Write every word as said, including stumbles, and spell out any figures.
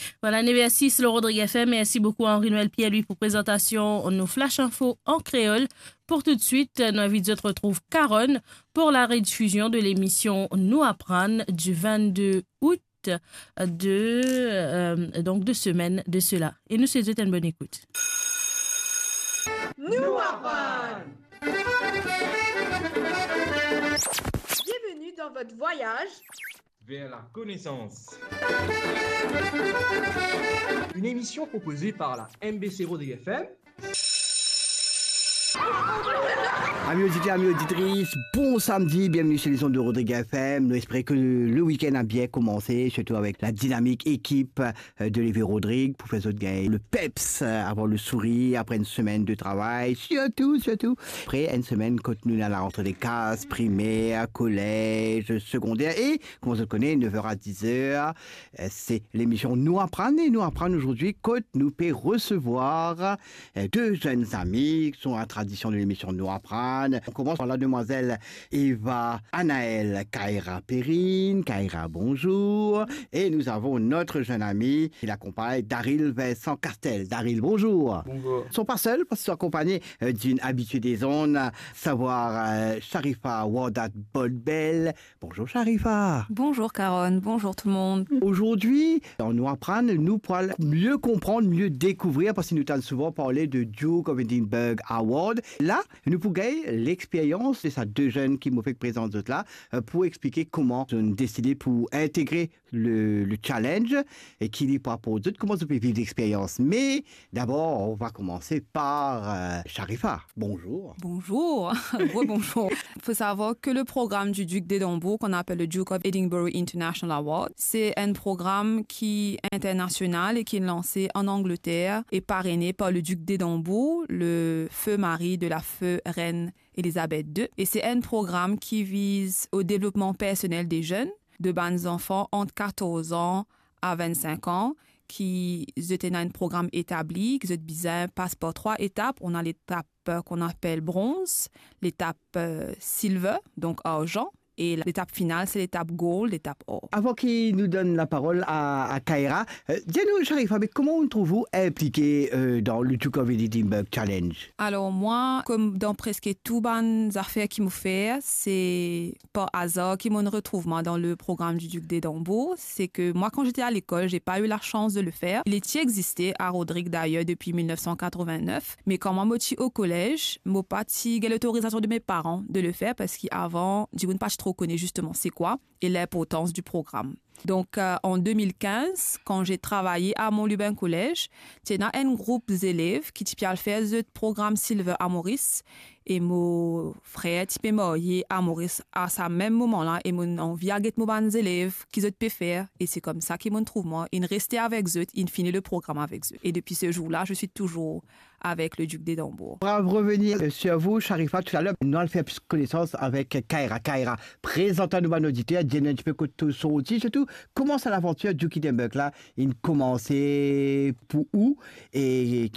Voilà, N V S six, le Rodrigue F M. Merci beaucoup à Henri-Noël Pierre-Louis pour présentation nos Flash Info en créole. Pour tout de suite, nous invitons de retrouver Caronne pour la rediffusion de l'émission Nous apprendre du vingt-deux août de, euh, donc deux semaines de cela. Et nous souhaitons une bonne écoute. Nous apprendre! Bienvenue dans votre voyage vers la connaissance. Une émission proposée par la M B C Rodrigue F M. Amis auditeurs, amis auditrices, bon samedi, bienvenue sur les ondes de Rodrigue F M. Nous espérons que le week-end a bien commencé, surtout avec la dynamique équipe de Lévi Rodrigue pour faire autres gars. Le peps, avoir le sourire après une semaine de travail, surtout, surtout. Après une semaine continue à la rentrée des classes, primaire, collège, secondaire et, comme on se connaît, neuf heures à dix heures, c'est l'émission Nous apprendre. Et Nous apprendre aujourd'hui, que nous peut recevoir deux jeunes amis qui sont à tradition de l'émission Nous apprendre. On commence par la demoiselle Eva Anaël Kaira Perrine. Kaira, bonjour. Et nous avons notre jeune ami qui l'accompagne, Daryl Vincent Castel. Daryl, bonjour. Bonjour. Ils ne sont pas seuls parce qu'ils sont accompagnés d'une habituée des zones, savoir euh, Sharifa Wardat Bolbel. Bonjour Sharifa. Bonjour Caronne, bonjour tout le monde. Aujourd'hui, on nous apprend, nous pour mieux comprendre, mieux découvrir, parce que nous avons souvent parlé de Duke of Edinburgh Award. Là, nous pouvons l'expérience de ces deux jeunes qui m'ont fait présenter là pour expliquer comment ils ont décidé pour intégrer le, le challenge et qui n'est pas pour d'autres, comment ils peuvent vivre l'expérience. Mais d'abord, on va commencer par euh, Sharifa. Bonjour. Bonjour. Rebonjour. Il faut savoir que le programme du Duc d'Édimbourg, qu'on appelle le Duke of Edinburgh International Award, c'est un programme qui est international et qui est lancé en Angleterre et parrainé par le Duc d'Édimbourg, le feu mari de la feu reine Elisabeth deux. Et c'est un programme qui vise au développement personnel des jeunes, de bons enfants entre quatorze ans à vingt-cinq ans, qui étaient dans un programme établi, qui ont besoin passe par trois étapes. On a l'étape qu'on appelle bronze, l'étape euh, silver, donc argent, et l'étape finale, c'est l'étape gold, l'étape or. Avant qu'il nous donne la parole à, à Kaira, euh, dis-nous, Sharifa, mais comment trouvez-vous impliqué euh, dans le Duke of Edinburgh Challenge? Alors moi, comme dans presque toutes les affaires qui m'ont fait, c'est par hasard qu'ils m'ont retrouvé moi, dans le programme du Duc d'Édimbourg. C'est que moi, quand j'étais à l'école, j'ai pas eu la chance de le faire. Il était existé à Rodrigue d'ailleurs depuis mille neuf cent quatre-vingt-neuf. Mais quand moi, je suis au collège, je n'ai pas eu l'autorisation de mes parents de le faire parce qu'avant, je ne pas trop connais justement c'est quoi et l'importance du programme. Donc, euh, en deux mille quinze, quand j'ai travaillé à Mont-Lubin Collège, il y a un groupe d'élèves qui ont fait le programme Silver à Maurice et mon frère a marié à Maurice à ce même moment-là et mon envie à mon bons élèves qui ont pu faire et c'est comme ça qu'ils m'ont trouvé moi. Ils restent avec eux, ils finissent le programme avec eux. Et depuis ce jour-là, je suis toujours avec le Duc d'Édimbourg. On va revenir sur vous, Sharifa, tout à l'heure. Nous allons faire plus connaissance avec Kaira. Kaira, présentez-nous à nos auditeurs, dis-nous un petit peu que tout son outil, surtout, comment ça l'aventure du Duc d'Édimbourg là? Il commençait pour où et